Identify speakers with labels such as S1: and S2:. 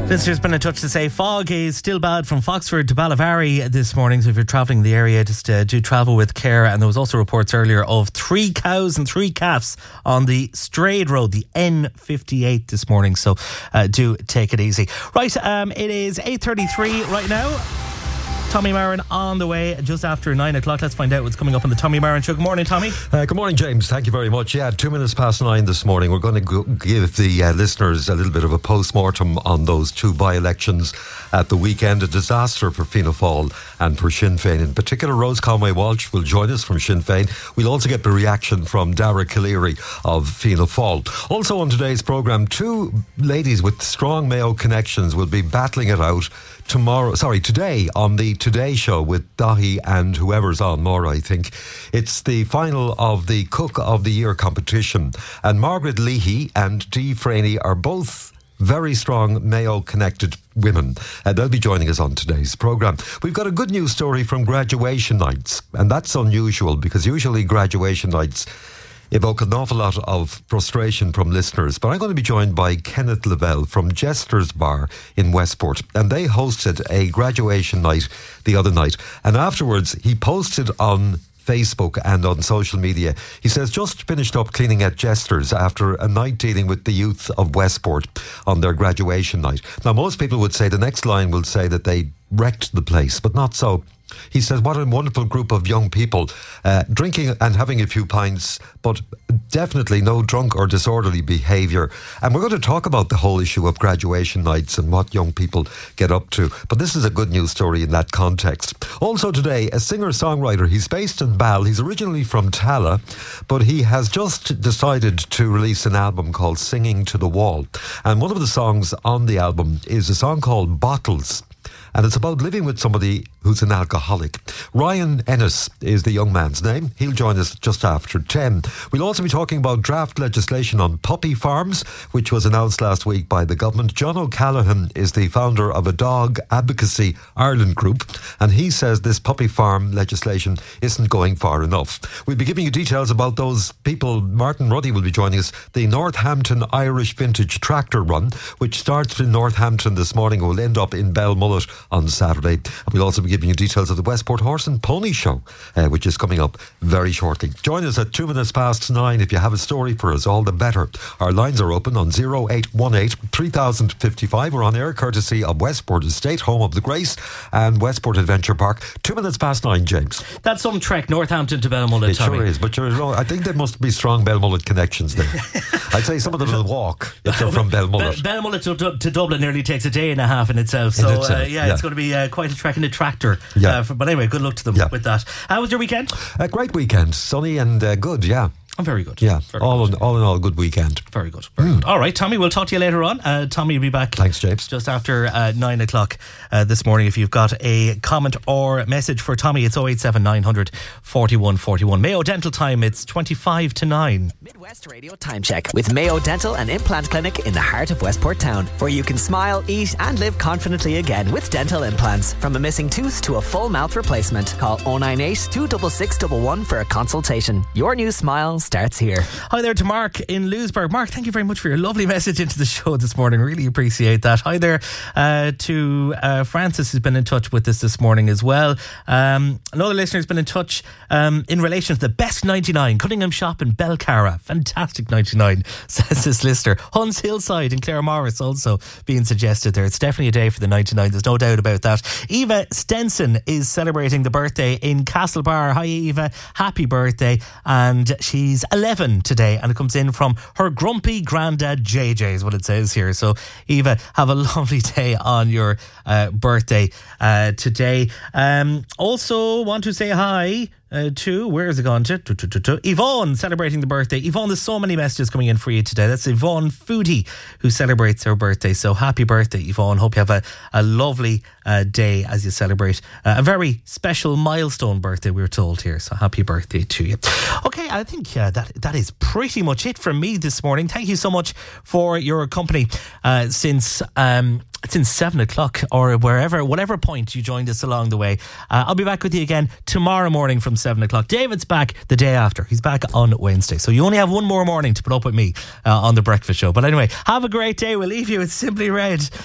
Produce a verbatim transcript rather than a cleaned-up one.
S1: Listeners been in touch to say fog is still bad from Foxford to Ballyvarry this morning, so if you're travelling the area, just uh, do travel with care. And there was also reports earlier of three cows and three calves on the Strayed Road, the N fifty-eight this morning, so uh, do take it easy. Right, um, it is eight thirty-three right now. Tommy Marin on the way just after nine o'clock. Let's find out what's coming up on the Tommy Marin Show. Good morning, Tommy.
S2: Uh, good morning, James. Thank you very much. Yeah, two minutes past nine this morning. We're going to go give the uh, listeners a little bit of a post-mortem on those two by-elections at the weekend. A disaster for Fianna Fáil and for Sinn Féin. In particular, Rose Conway-Walsh will join us from Sinn Féin. We'll also get the reaction from Dara Calleary of Fianna Fáil. Also on today's programme, two ladies with strong Mayo connections will be battling it out tomorrow, sorry, today on the Today Show with Dahi and whoever's on more, I think. It's the final of the Cook of the Year competition, and Margaret Leahy and Dee Franey are both very strong Mayo connected women. Uh, they'll be joining us on today's programme. We've got a good news story from graduation nights, and that's unusual because usually graduation nights evoke an awful lot of frustration from listeners. But I'm going to be joined by Kenneth Lavelle from Jester's Bar in Westport, and they hosted a graduation night the other night, and afterwards he posted on Facebook and on social media. He says, just finished up cleaning at Jester's after a night dealing with the youth of Westport on their graduation night. Now, most people would say, the next line will say that they wrecked the place, but not so. He says, what a wonderful group of young people, uh, drinking and having a few pints, but definitely no drunk or disorderly behaviour. And we're going to talk about the whole issue of graduation nights and what young people get up to. But this is a good news story in that context. Also today, a singer-songwriter. He's based in Bal. He's originally from Tala, but he has just decided to release an album called Singing to the Wall. And one of the songs on the album is a song called Bottles. And it's about living with somebody who's an alcoholic. Ryan Ennis is the young man's name. He'll join us just after ten. We'll also be talking about draft legislation on puppy farms, which was announced last week by the government. John O'Callaghan is the founder of a Dog Advocacy Ireland group, and he says this puppy farm legislation isn't going far enough. We'll be giving you details about those people. Martin Ruddy will be joining us. The Northampton Irish Vintage Tractor Run, which starts in Northampton this morning, will end up in Belmullet on Saturday. And we'll also be giving you details of the Westport Horse and Pony Show, uh, which is coming up very shortly. Join us at two minutes past nine. If you have a story for us, all the better. Our lines are open on oh eight one eight, three thousand fifty-five. We're on air courtesy of Westport Estate, home of the Grace, and Westport Adventure Park. Two minutes past nine, James.
S1: That's some trek, Northampton to Belmullet,
S2: It
S1: Tommy.
S2: sure is, but you're wrong. I think there must be strong Belmullet connections there. I'd say some of them will walk if they're from Belmullet.
S1: Be- Belmullet to, to Dublin nearly takes a day and a half in itself, so
S2: In itself,
S1: uh, yeah,
S2: yeah.
S1: it's going to be uh, quite a trek in a tractor.
S2: Yeah.
S1: Uh, for, but anyway, good luck to them
S2: Yeah.
S1: with that. How was your weekend?
S2: A great weekend, sunny and uh, good, yeah.
S1: Oh, very good.
S2: Yeah,
S1: very
S2: all
S1: good.
S2: in, all in all, good weekend.
S1: Very good. Very mm. good. All right, Tommy, we'll talk to you later on. Uh, Tommy will be back.
S2: Thanks, James.
S1: Just after uh, nine o'clock uh, this morning. If you've got a comment or message for Tommy, it's oh eight seven nine hundred forty-one forty-one. Mayo Dental time, it's twenty-five to nine.
S3: Midwest Radio Time Check with Mayo Dental and Implant Clinic in the heart of Westport Town, where you can smile, eat and live confidently again with dental implants. From a missing tooth to a full mouth replacement. Call oh nine eight, two six six one one for a consultation. Your new smile starts here.
S1: Hi there to Mark in Lewisburg. Mark, thank you very much for your lovely message into the show this morning. Really appreciate that. Hi there uh, to uh, Francis, who's been in touch with us this morning as well. Um, another listener has been in touch um, in relation to the best ninety-nine, Cunningham Shop in Belcara. Fantastic ninety-nine, says this listener. Huns Hillside in Claremorris also being suggested there. It's definitely a day for the ninety-nine, there's no doubt about that. Eva Stenson is celebrating the birthday in Castlebar. Hi Eva, happy birthday. And she's eleven today, and it comes in from her grumpy granddad J J is what it says here. So Eva, have a lovely day on your uh, birthday uh, today. Um, also want to say hi Uh, to, where is it gone to? To, to, to, to? Yvonne, celebrating the birthday. Yvonne, there's so many messages coming in for you today. That's Yvonne Foodie who celebrates her birthday. So happy birthday, Yvonne. Hope you have a, a lovely uh, day as you celebrate uh, a very special milestone birthday, we were told here. So happy birthday to you. Okay, I think uh, that that is pretty much it from me this morning. Thank you so much for your company uh, since... Um, since seven o'clock or wherever, whatever point you joined us along the way. Uh, I'll be back with you again tomorrow morning from seven o'clock. David's back the day after. He's back on Wednesday. So you only have one more morning to put up with me uh, on The Breakfast Show. But anyway, have a great day. We'll leave you with Simply Red.